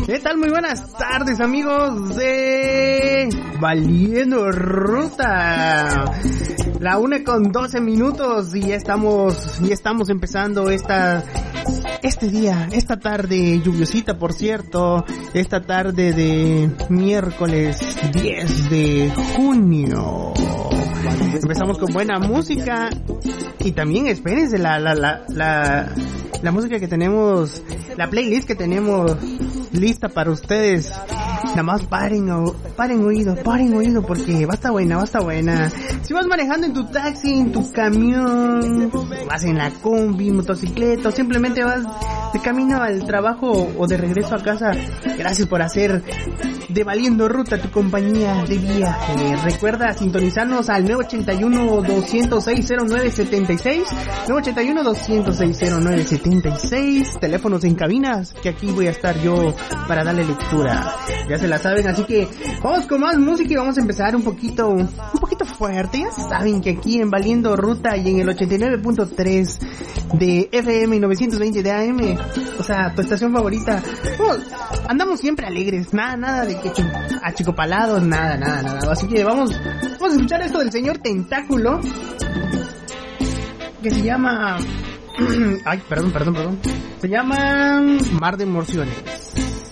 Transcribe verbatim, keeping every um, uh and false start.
¿Qué tal? Muy buenas tardes, amigos de Valiendo Ruta. La una con doce minutos y ya estamos, ya estamos empezando esta, este día, esta tarde lluviosita, por cierto, esta tarde de miércoles diez de junio. Empezamos con buena música y también espérense la, la, la, la, la música que tenemos, la playlist que tenemos lista para ustedes. Nada más paren, o, paren oído, paren oído porque va a estar buena, va a estar buena. Si vas manejando en tu taxi, en tu camión, vas en la combi, motocicleta, o simplemente vas de camino al trabajo o de regreso a casa, gracias por hacer de Valiendo Ruta tu compañía de viaje. Recuerda sintonizarnos al nueve ochenta y uno, doscientos seis, cero nueve setenta y seis, nueve ochenta y uno, doscientos seis, cero nueve setenta y seis, teléfonos en cabinas, que aquí voy a estar yo para darle lectura. Ya se la saben, así que vamos con más música y vamos a empezar un poquito, un poquito fuerte. Ya saben que aquí en Valiendo Ruta y en el ochenta y nueve punto tres de F M y novecientos veinte de A M, o sea, tu estación favorita, oh, andamos siempre alegres, nada, nada de que achicopalados, nada, nada, nada. Así que vamos, vamos a escuchar esto del señor Tentáculo, que se llama, ay, perdón, perdón, perdón, se llama Mar de Emociones.